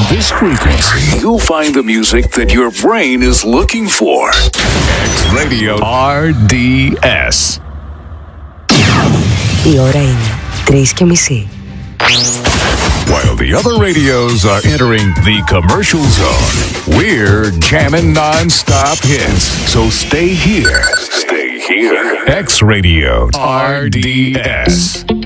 this frequency, you'll find the music that your brain is looking for. X Radio RDS. Η ώρα είναι 3:30. While the other radios are entering the commercial zone, we're jamming non-stop hits. So stay here. Stay here. X Radio RDS.